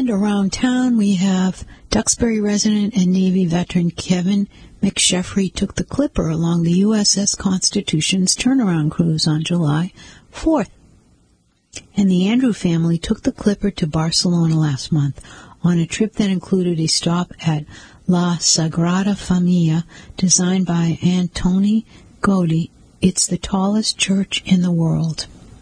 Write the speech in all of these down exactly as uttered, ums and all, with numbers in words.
And around town, we have Duxbury resident and Navy veteran Kevin McSheffrey took the Clipper along the U S S Constitution's turnaround cruise on July fourth. And the Andrew family took the Clipper to Barcelona last month on a trip that included a stop at La Sagrada Familia, designed by Antoni Gaudí. It's the tallest church in the world.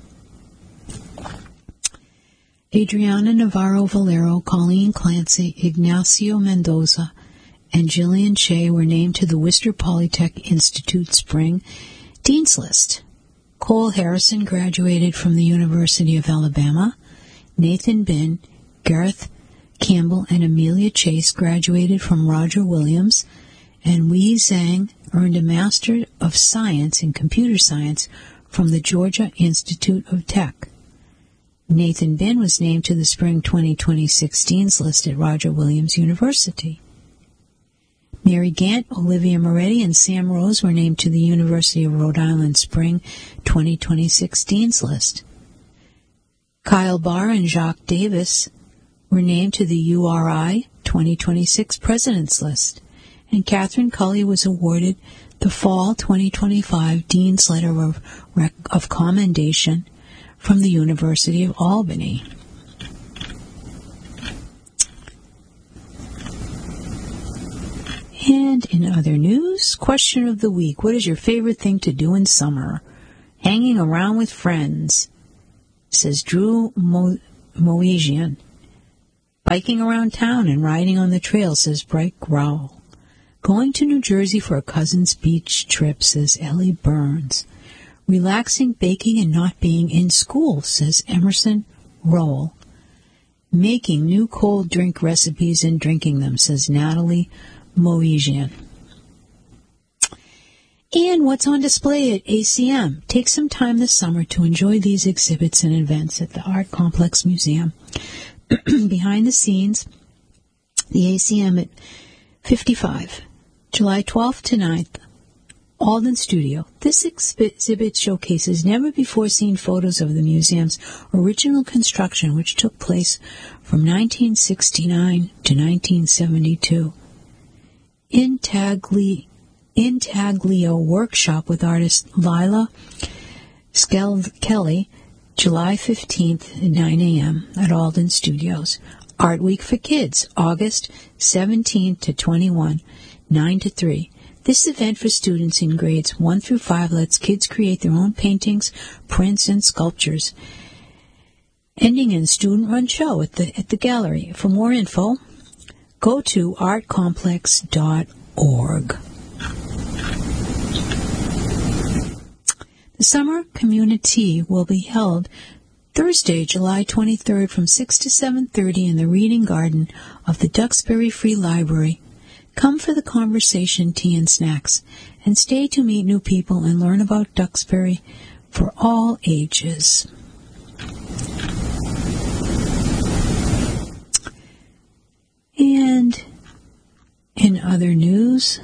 Adriana Navarro Valero, Colleen Clancy, Ignacio Mendoza, and Jillian Shea were named to the Worcester Polytech Institute Spring Dean's List. Cole Harrison graduated from the University of Alabama. Nathan Bin, Gareth Campbell, and Amelia Chase graduated from Roger Williams. And Wei Zhang earned a Master of Science in Computer Science from the Georgia Institute of Tech. Nathan Bin was named to the Spring twenty twenty-six Dean's List at Roger Williams University. Mary Gant, Olivia Moretti, and Sam Rose were named to the University of Rhode Island Spring twenty twenty-six Dean's List. Kyle Barr and Jacques Davis were named to the U R I twenty twenty-six President's List. And Catherine Cully was awarded the Fall twenty twenty-five Dean's Letter of, of Commendation from the University of Albany. And in other news, question of the week: what is your favorite thing to do in summer? Hanging around with friends, says Drew Mo- Moesian. Biking around town and riding on the trail, says Bright Growl. Going to New Jersey for a cousin's beach trip, says Ellie Burns. Relaxing, baking, and not being in school, says Emerson Roll. Making new cold drink recipes and drinking them, says Natalie Moesian. And what's on display at A C M? Take some time this summer to enjoy these exhibits and events at the Art Complex Museum. Behind the scenes, the A C M at fifty-five, July twelfth to ninth, Alden Studio. This exhibit showcases never-before-seen photos of the museum's original construction, which took place from nineteen sixty-nine to nineteen seventy-two. Intagli- Intaglio Workshop with artist Lila Kelly, July fifteenth at nine a.m. at Alden Studios. Art Week for Kids, August seventeenth to twenty-first, nine to three. This event for students in grades one through five lets kids create their own paintings, prints, and sculptures, ending in a student-run show at the at the gallery. For more info, go to art complex dot org. The Summer Community will be held Thursday, July twenty-third from six to seven thirty in the Reading Garden of the Duxbury Free Library. Come for the conversation, tea, and snacks, and stay to meet new people and learn about Duxbury for all ages. And in other news,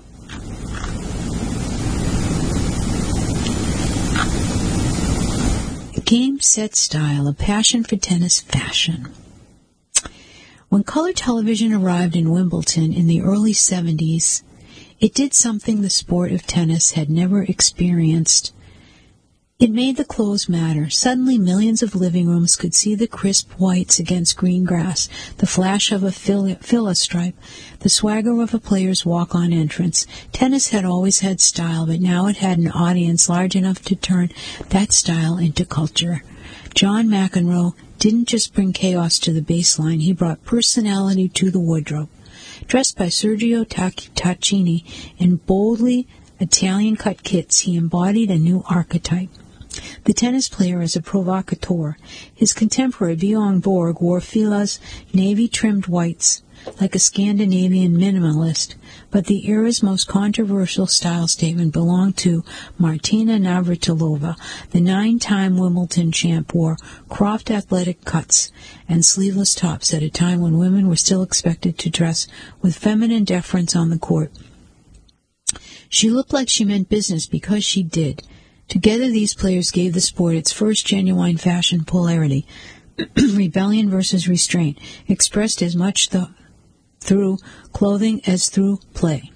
Game, Set, Style, a passion for tennis fashion. When color television arrived in Wimbledon in the early seventies, it did something the sport of tennis had never experienced. It made the clothes matter. Suddenly, millions of living rooms could see the crisp whites against green grass, the flash of a fila stripe, the swagger of a player's walk-on entrance. Tennis had always had style, but now it had an audience large enough to turn that style into culture. John McEnroe didn't just bring chaos to the baseline, he brought personality to the wardrobe. Dressed by Sergio Tacchini in boldly Italian-cut kits, he embodied a new archetype. The tennis player is a provocateur. His contemporary Bjorn Borg wore fila's navy-trimmed whites, like a Scandinavian minimalist, but the era's most controversial style statement belonged to Martina Navratilova. The nine-time Wimbledon champ wore cropped athletic cuts and sleeveless tops at a time when women were still expected to dress with feminine deference on the court. She looked like she meant business because she did. Together, these players gave the sport its first genuine fashion polarity. rebellion versus restraint, expressed as much the, through clothing as through play.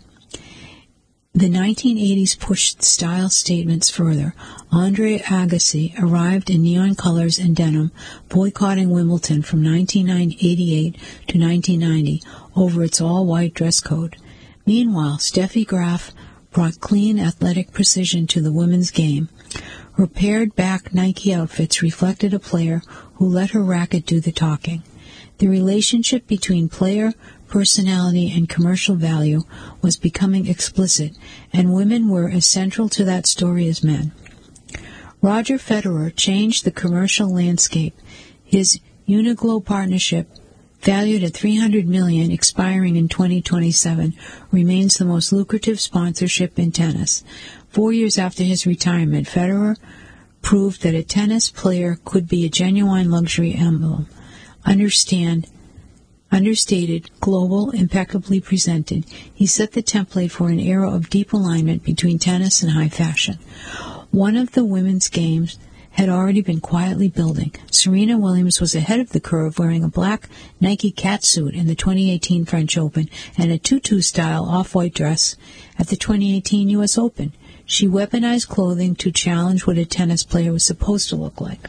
The nineteen eighties pushed style statements further. Andre Agassi arrived in neon colors and denim, boycotting Wimbledon from nineteen eighty-eight to nineteen ninety over its all-white dress code. Meanwhile, Steffi Graf brought clean athletic precision to the women's game. Her pared-back Nike outfits reflected a player who let her racket do the talking. The relationship between player, personality, and commercial value was becoming explicit, and women were as central to that story as men. Roger Federer changed the commercial landscape. His Uniqlo partnership, valued at three hundred million dollars, expiring in twenty twenty-seven, remains the most lucrative sponsorship in tennis. Four years after his retirement, Federer proved that a tennis player could be a genuine luxury emblem. Understand, understated, global, impeccably presented, he set the template for an era of deep alignment between tennis and high fashion. One of the women's games had already been quietly building. Serena Williams was ahead of the curve, wearing a black Nike catsuit in the twenty eighteen French Open and a tutu-style off-white dress at the twenty eighteen U S Open. She weaponized clothing to challenge what a tennis player was supposed to look like.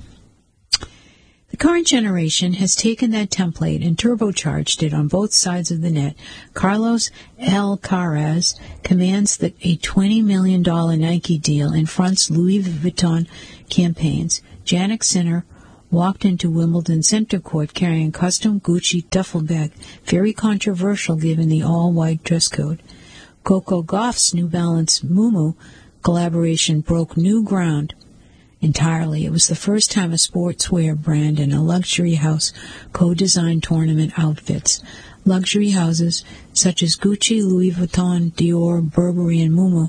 The current generation has taken that template and turbocharged it on both sides of the net. Carlos Alcaraz commands the, a twenty million dollars Nike deal and fronts Louis Vuitton campaigns. Jannik Sinner walked into Wimbledon center court carrying a custom Gucci duffel bag, very controversial given the all-white dress code. Coco Gauff's New Balance Mumu collaboration broke new ground entirely. It was the first time a sportswear brand and a luxury house co-designed tournament outfits. Luxury houses such as Gucci, Louis Vuitton, Dior, Burberry, and Mumu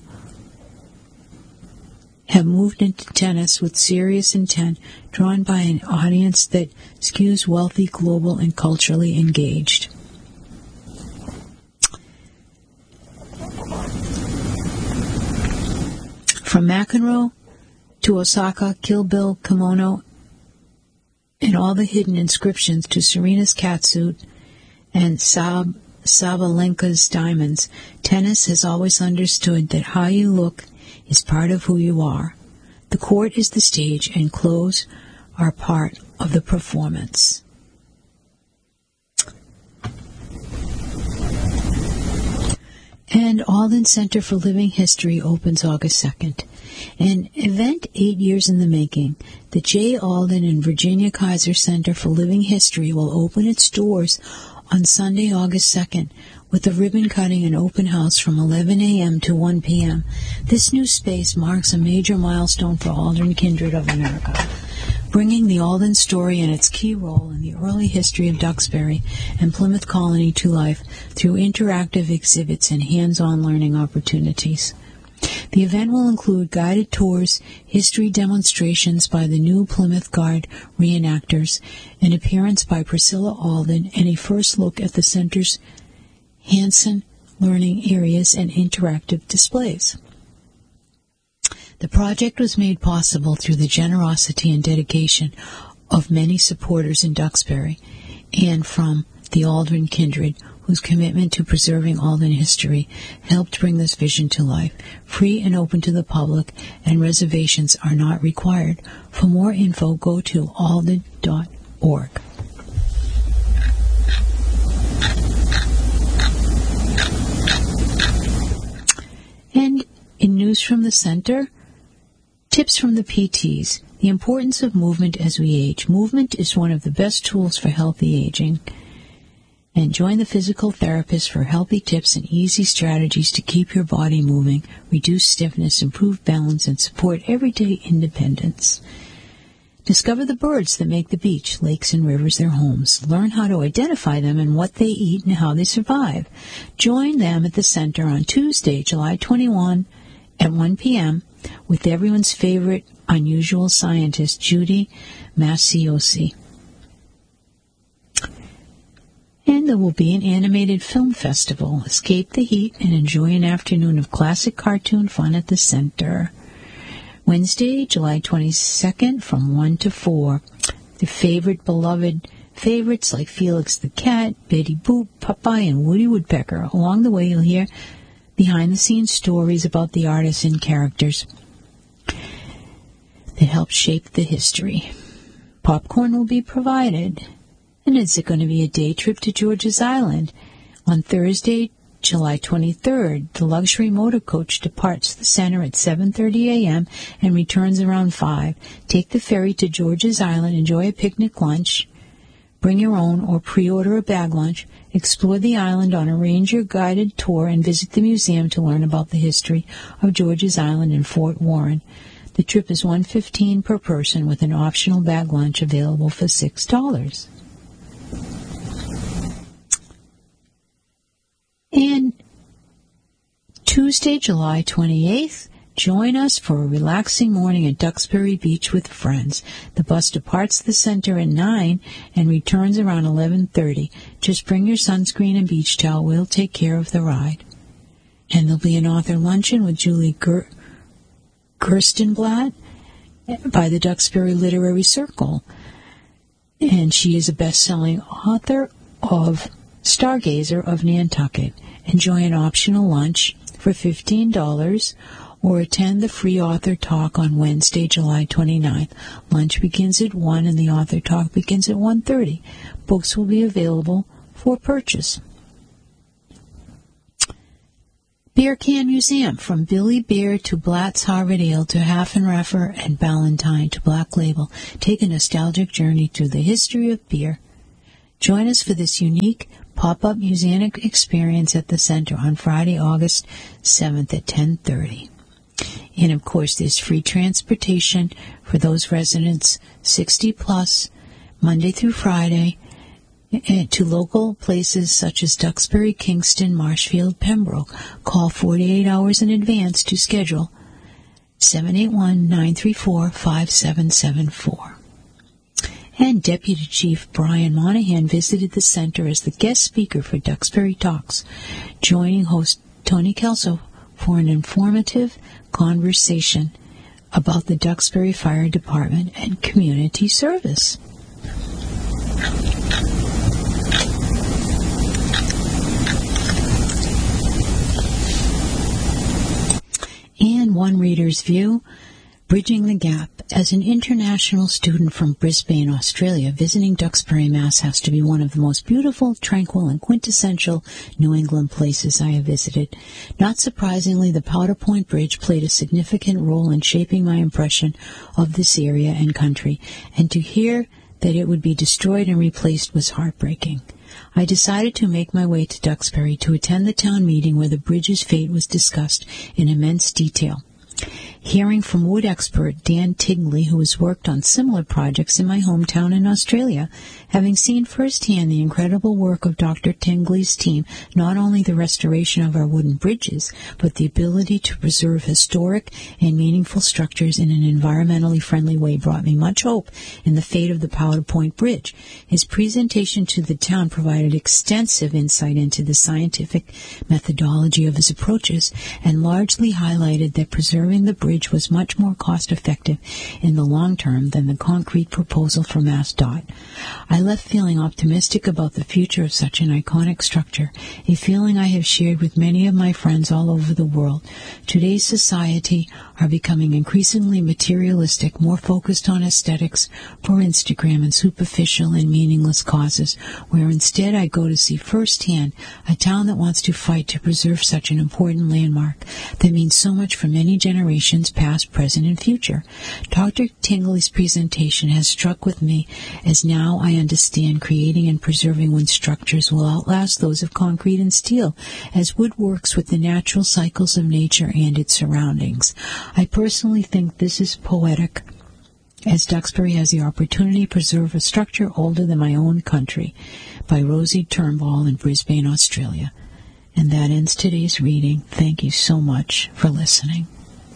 have moved into tennis with serious intent, drawn by an audience that skews wealthy, global, and culturally engaged. From McEnroe to Osaka, Kill Bill, kimono, and all the hidden inscriptions to Serena's catsuit and Sab- Sabalenka's diamonds, tennis has always understood that how you look is part of who you are. The court is the stage, and clothes are part of the performance. And Alden Center for Living History opens August second. An event eight years in the making, the J. Alden and Virginia Kaiser Center for Living History will open its doors on Sunday, August second, with a ribbon cutting and open house from eleven a.m. to one p.m. This new space marks a major milestone for Alden Kindred of America, bringing the Alden story and its key role in the early history of Duxbury and Plymouth Colony to life through interactive exhibits and hands-on learning opportunities. The event will include guided tours, history demonstrations by the new Plymouth Guard reenactors, an appearance by Priscilla Alden, and a first look at the center's Hanson learning areas and interactive displays. The project was made possible through the generosity and dedication of many supporters in Duxbury and from the Alden Kindred, whose commitment to preserving Alden history helped bring this vision to life. Free and open to the public, and reservations are not required. For more info, go to alden dot org. And in news from the center, tips from the P Ts. The importance of movement as we age. Movement is one of the best tools for healthy aging. And join the physical therapist for healthy tips and easy strategies to keep your body moving, reduce stiffness, improve balance, and support everyday independence. Discover the birds that make the beach, lakes, and rivers their homes. Learn how to identify them and what they eat and how they survive. Join them at the center on Tuesday, July twenty-first at one p.m. with everyone's favorite unusual scientist, Judy Masiosi. And there will be an animated film festival. Escape the heat and enjoy an afternoon of classic cartoon fun at the center. Wednesday, July twenty-second from one to four. The favorite beloved favorites like Felix the Cat, Betty Boop, Popeye, and Woody Woodpecker. Along the way, you'll hear behind-the-scenes stories about the artists and characters that helped shape the history. Popcorn will be provided. And is it going to be a day trip to George's Island? On Thursday, July twenty-third, the luxury motor coach departs the center at seven thirty a.m. and returns around five. Take the ferry to George's Island, enjoy a picnic lunch, bring your own or pre-order a bag lunch, explore the island on a ranger-guided tour, and visit the museum to learn about the history of George's Island and Fort Warren. The trip is one hundred fifteen dollars per person with an optional bag lunch available for six dollars. And Tuesday, July twenty-eighth, join us for a relaxing morning at Duxbury Beach with friends. The bus departs the center at nine and returns around eleven thirty. Just bring your sunscreen and beach towel. We'll take care of the ride. And there'll be an author luncheon with Julie Ger- Gerstenblatt by the Duxbury Literary Circle. And she is a best-selling author of Stargazer of Nantucket. Enjoy an optional lunch for fifteen dollars or attend the free author talk on Wednesday, July twenty-ninth. Lunch begins at one and the author talk begins at one thirty. Books will be available for purchase. Beer Can Museum, from Billy Beer to Blatt's Harvard Ale to Haffenreffer and Ballantine to Black Label. Take a nostalgic journey through the history of beer. Join us for this unique pop-up museum experience at the center on Friday, August seventh at ten thirty. And, of course, there's free transportation for those residents sixty plus, Monday through Friday, to local places such as Duxbury, Kingston, Marshfield, Pembroke. Call forty-eight hours in advance to schedule seven eight one, nine three four, five seven seven four. And Deputy Chief Brian Monahan visited the center as the guest speaker for Duxbury Talks, joining host Tony Kelso for an informative conversation about the Duxbury Fire Department and community service. And one reader's view, Bridging the Gap. As an international student from Brisbane, Australia, visiting Duxbury, Mass. Has to be one of the most beautiful, tranquil, and quintessential New England places I have visited. Not surprisingly, the Powder Point Bridge played a significant role in shaping my impression of this area and country, and to hear that it would be destroyed and replaced was heartbreaking. I decided to make my way to Duxbury to attend the town meeting where the bridge's fate was discussed in immense detail. Hearing from wood expert Dan Tingley, who has worked on similar projects in my hometown in Australia, having seen firsthand the incredible work of Doctor Tingley's team, not only the restoration of our wooden bridges, but the ability to preserve historic and meaningful structures in an environmentally friendly way, brought me much hope in the fate of the Powder Point Bridge. His presentation to the town provided extensive insight into the scientific methodology of his approaches and largely highlighted that preserving the bridge was much more cost-effective in the long term than the concrete proposal for MassDOT. I left feeling optimistic about the future of such an iconic structure, a feeling I have shared with many of my friends all over the world. Today's society are becoming increasingly materialistic, more focused on aesthetics for Instagram and superficial and meaningless causes, where instead I go to see firsthand a town that wants to fight to preserve such an important landmark that means so much for many generations past, present, and future. Doctor Tingley's presentation has struck with me, as now I understand creating and preserving wood structures will outlast those of concrete and steel, as wood works with the natural cycles of nature and its surroundings. I personally think this is poetic, as Duxbury has the opportunity to preserve a structure older than my own country, by Rosie Turnbull in Brisbane, Australia. And that ends today's reading. Thank you so much for listening.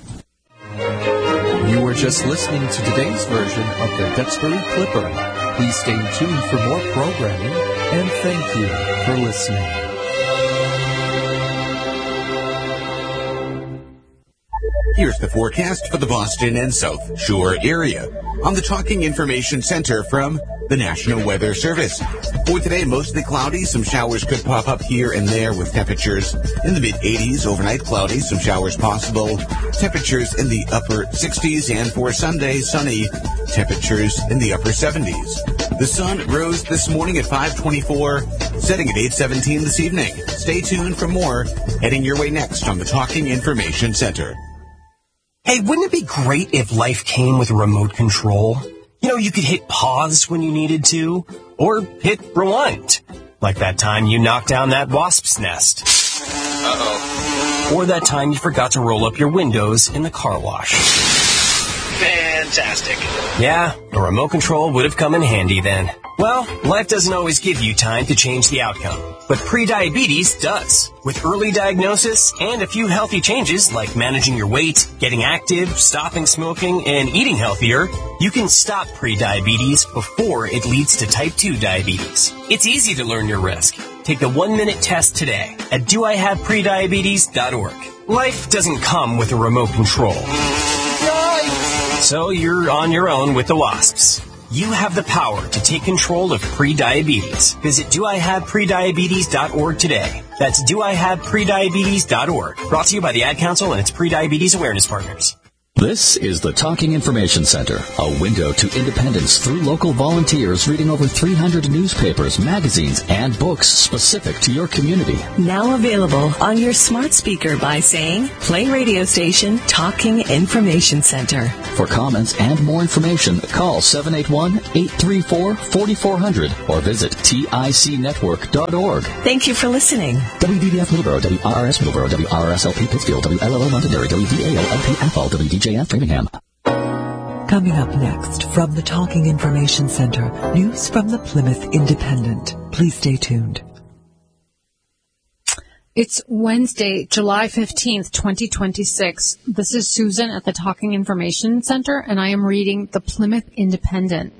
You were just listening to today's version of the Duxbury Clipper. Please stay tuned for more programming, and thank you for listening. Here's the forecast for the Boston and South Shore area on the Talking Information Center from the National Weather Service. For today, mostly cloudy. Some showers could pop up here and there with temperatures in the mid-eighties. Overnight, cloudy. Some showers possible. Temperatures in the upper sixties. And for Sunday, sunny. Temperatures in the upper seventies. The sun rose this morning at five twenty-four, setting at eight seventeen this evening. Stay tuned for more heading your way next on the Talking Information Center. Hey, wouldn't it be great if life came with a remote control? You know, you could hit pause when you needed to, or hit rewind. Like that time you knocked down that wasp's nest. Uh-oh. Or that time you forgot to roll up your windows in the car wash. Fantastic. Yeah, a remote control would have come in handy then. Well, life doesn't always give you time to change the outcome, but prediabetes does. With early diagnosis and a few healthy changes like managing your weight, getting active, stopping smoking, and eating healthier, you can stop prediabetes before it leads to type two diabetes. It's easy to learn your risk. Take the one-minute test today at do I have prediabetes dot org. Life doesn't come with a remote control. So you're on your own with the wasps. You have the power to take control of prediabetes. Visit do I have prediabetes dot org today. That's do I have prediabetes dot org. Brought to you by the Ad Council and its Prediabetes Awareness Partners. This is the Talking Information Center, a window to independence through local volunteers reading over three hundred newspapers, magazines, and books specific to your community. Now available on your smart speaker by saying, play radio station Talking Information Center. For comments and more information, call seven eight one, eight three four, four four zero zero or visit tic network dot org. Thank you for listening. W D B F Middleborough, W R R S Middleborough, W R R S L P Pittsfield, W L L O Londonderry, W D A L L P Athol, W D J F Framingham. Coming up next from the Talking Information Center, news from the Plymouth Independent. Please stay tuned. It's Wednesday, July fifteenth, twenty twenty-six. This is Susan at the Talking Information Center, and I am reading the Plymouth Independent.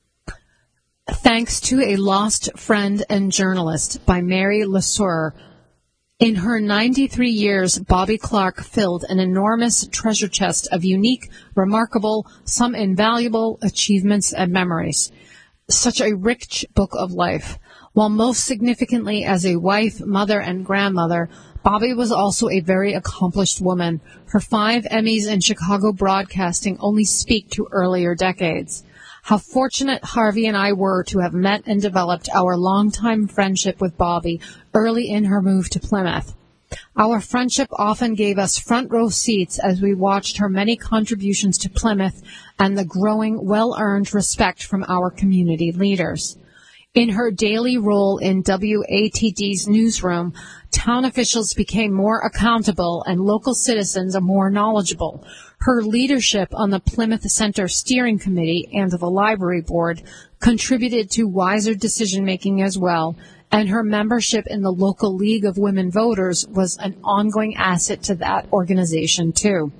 Thanks to a lost friend and journalist by Mary LeSueur. In her ninety-three years, Bobby Clark filled an enormous treasure chest of unique, remarkable, some invaluable achievements and memories. Such a rich book of life. While most significantly as a wife, mother, and grandmother, Bobby was also a very accomplished woman. Her five Emmys in Chicago broadcasting only speak to earlier decades. How fortunate Harvey and I were to have met and developed our longtime friendship with Bobby early in her move to Plymouth. Our friendship often gave us front row seats as we watched her many contributions to Plymouth and the growing, well-earned respect from our community leaders. In her daily role in W A T D's newsroom, town officials became more accountable and local citizens more knowledgeable. Her leadership on the Plymouth Center Steering Committee and the Library Board contributed to wiser decision-making as well, and her membership in the local League of Women Voters was an ongoing asset to that organization, too.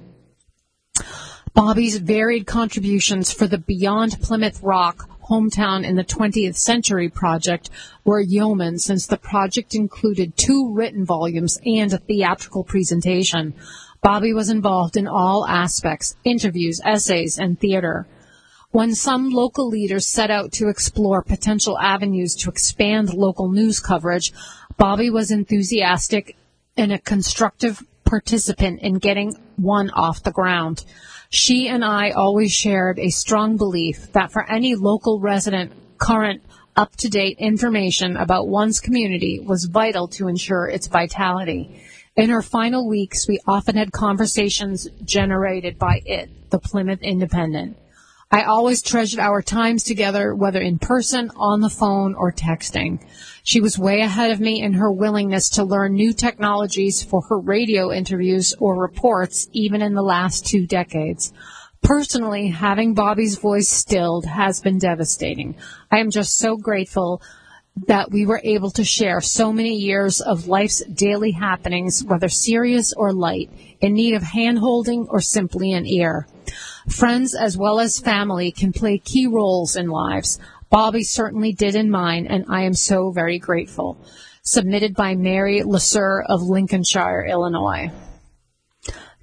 Bobby's varied contributions for the Beyond Plymouth Rock hometown in the twentieth century project were yeoman, since the project included two written volumes and a theatrical presentation. Bobby was involved in all aspects, interviews, essays, and theater. When some local leaders set out to explore potential avenues to expand local news coverage, Bobby was enthusiastic and a constructive participant in getting one off the ground. She and I always shared a strong belief that for any local resident, current, up-to-date information about one's community was vital to ensure its vitality. In her final weeks, we often had conversations generated by it, the Plymouth Independent. I always treasured our times together, whether in person, on the phone, or texting. She was way ahead of me in her willingness to learn new technologies for her radio interviews or reports, even in the last two decades. Personally, having Bobby's voice stilled has been devastating. I am just so grateful that we were able to share so many years of life's daily happenings, whether serious or light, in need of hand-holding or simply an ear. Friends as well as family can play key roles in lives. Bobby certainly did in mine, and I am so very grateful. Submitted by Mary LeSueur of Lincolnshire, Illinois.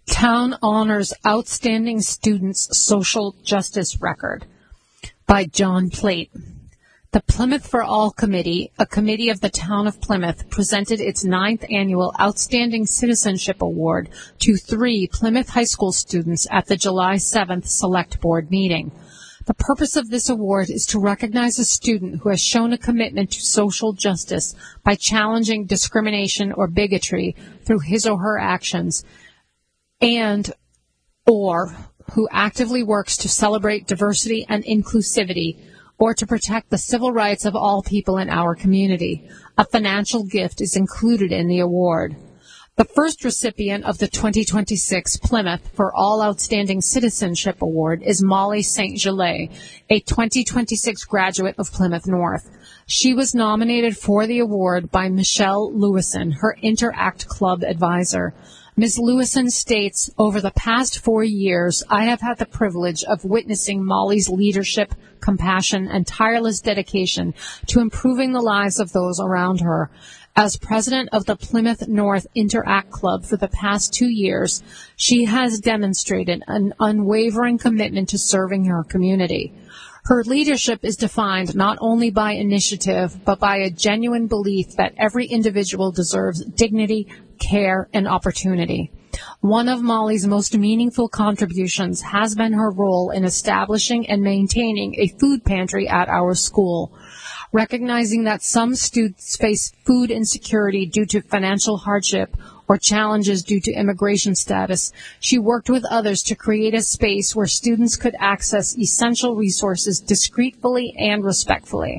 Town Honors Outstanding Students Social Justice Record by John Plate. The Plymouth for All Committee, a committee of the town of Plymouth, presented its ninth annual Outstanding Citizenship Award to three Plymouth High School students at the July seventh Select Board meeting. The purpose of this award is to recognize a student who has shown a commitment to social justice by challenging discrimination or bigotry through his or her actions, and or who actively works to celebrate diversity and inclusivity, or to protect the civil rights of all people in our community. A financial gift is included in the award. The first recipient of the twenty twenty-six Plymouth for All Outstanding Citizenship Award is Molly Saint Gelais, a twenty twenty-six graduate of Plymouth North. She was nominated for the award by Michelle Lewison, her Interact Club advisor. Miz Lewison states, "Over the past four years, I have had the privilege of witnessing Molly's leadership, compassion, and tireless dedication to improving the lives of those around her. As president of the Plymouth North Interact Club for the past two years, she has demonstrated an unwavering commitment to serving her community. Her leadership is defined not only by initiative, but by a genuine belief that every individual deserves dignity, care, and opportunity. One of Molly's most meaningful contributions has been her role in establishing and maintaining a food pantry at our school. Recognizing that some students face food insecurity due to financial hardship or challenges due to immigration status, she worked with others to create a space where students could access essential resources discreetly and respectfully.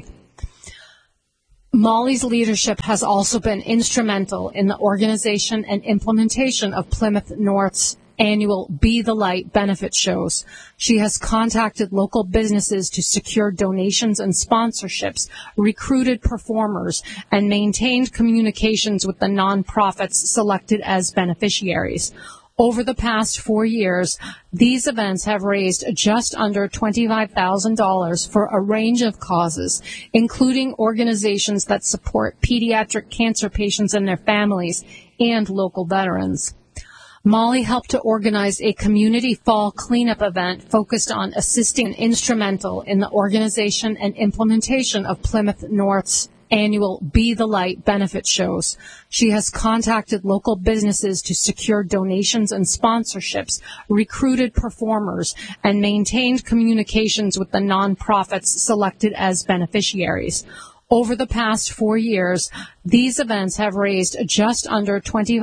Molly's leadership has also been instrumental in the organization and implementation of Plymouth North's annual Be the Light benefit shows. She has contacted local businesses to secure donations and sponsorships, recruited performers, and maintained communications with the nonprofits selected as beneficiaries. Over the past four years, these events have raised just under twenty-five thousand dollars for a range of causes, including organizations that support pediatric cancer patients and their families and local veterans. Molly helped to organize a community fall cleanup event focused on assisting and instrumental in the organization and implementation of Plymouth North's annual Be the Light benefit shows. She has contacted local businesses to secure donations and sponsorships, recruited performers, and maintained communications with the nonprofits selected as beneficiaries. Over the past four years, these events have raised just under twenty